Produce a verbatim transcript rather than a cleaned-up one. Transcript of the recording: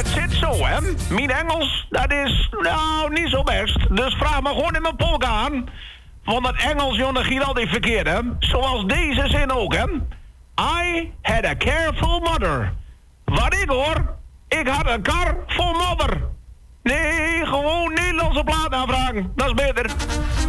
het zit zo, hè. Mijn Engels, dat is, nou, niet zo best. Dus vraag me gewoon in mijn polka aan. Want het Engels, jongen, dat giet altijd verkeerd, hè. Zoals deze zin ook, hè. I had a careful mother. Wat ik hoor, ik had een kar vol modder. Nee, gewoon Nederlandse plaat aanvragen. Dat is beter.